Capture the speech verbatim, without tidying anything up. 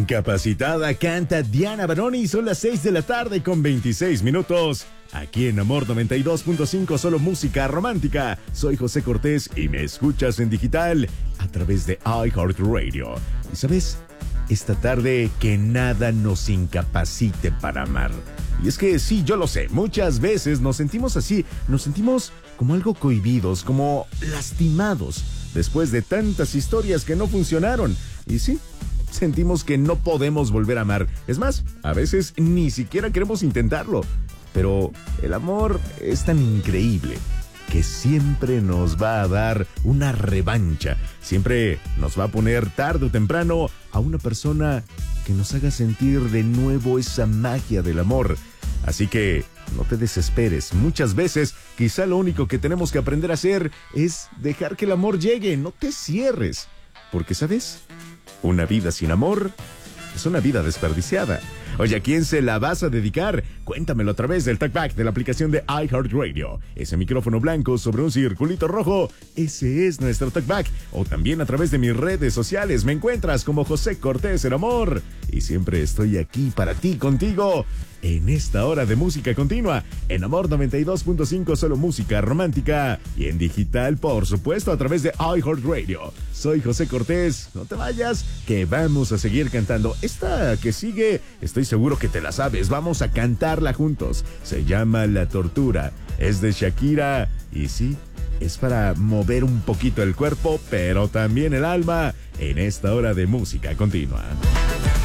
Incapacitada canta Diana Baroni. Son las seis de la tarde con veintiséis minutos. Aquí en Amor noventa y dos punto cinco, solo música romántica. Soy José Cortés y me escuchas en digital a través de iHeartRadio. ¿Y sabes? Esta tarde que nada nos incapacite para amar. Y es que sí, yo lo sé, muchas veces nos sentimos así, nos sentimos como algo cohibidos, como lastimados, después de tantas historias que no funcionaron. Y sí, sentimos que no podemos volver a amar. Es más, a veces ni siquiera queremos intentarlo. Pero el amor es tan increíble que siempre nos va a dar una revancha. Siempre nos va a poner tarde o temprano a una persona que nos haga sentir de nuevo esa magia del amor. Así que no te desesperes. Muchas veces quizá lo único que tenemos que aprender a hacer es dejar que el amor llegue. No te cierres. Porque, ¿sabes? Una vida sin amor es una vida desperdiciada. Oye, ¿a quién se la vas a dedicar? Cuéntamelo a través del talkback de la aplicación de iHeartRadio. Ese micrófono blanco sobre un circulito rojo, ese es nuestro talkback. O también a través de mis redes sociales. Me encuentras como José Cortés el Amor. Y siempre estoy aquí para ti, contigo, en esta hora de música continua. En Amor noventa y dos punto cinco, solo música romántica. Y en digital, por supuesto, a través de iHeartRadio. Soy José Cortés. No te vayas, que vamos a seguir cantando. Esta que sigue, estoy seguro que te la sabes. Vamos a cantarla juntos. Se llama La Tortura. Es de Shakira. Y sí, es para mover un poquito el cuerpo, pero también el alma, en esta hora de música continua.